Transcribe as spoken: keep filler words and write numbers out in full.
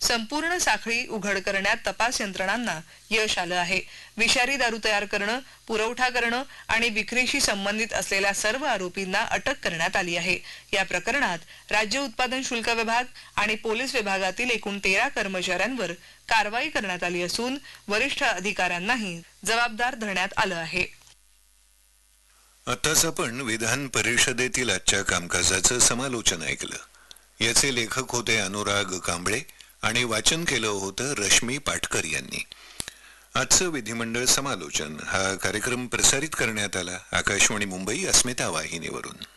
संपूर्ण साखळी उघड करण्यात तपास यंत्रणांना यश आलं आहे. विषारी दारू तयार करणं, पुरवठा करणं आणि विक्रीशी संबंधित असलेल्या सर्व आरोपींना अटक करण्यात आली आहे. या प्रकरणात राज्य उत्पादन शुल्क विभाग आणि पोलीस विभागातील एकूण तेरा कर्मचाऱ्यांवर कारवाई करण्यात आली असून वरिष्ठ अधिकाऱ्यांनाही जबाबदार धरण्यात आलं आहे. आताच आपण विधान परिषदेतील आजच्या कामकाजाचं समालोचन ऐकलं. याचे लेखक होते अनुराग कांबळे आणि वाचन केलं होतं रश्मी पाटकर यांनी. आजचं विधिमंडळ समालोचन हा कार्यक्रम प्रसारित करण्यात आला आकाशवाणी मुंबई अस्मिता वाहिनीवरून.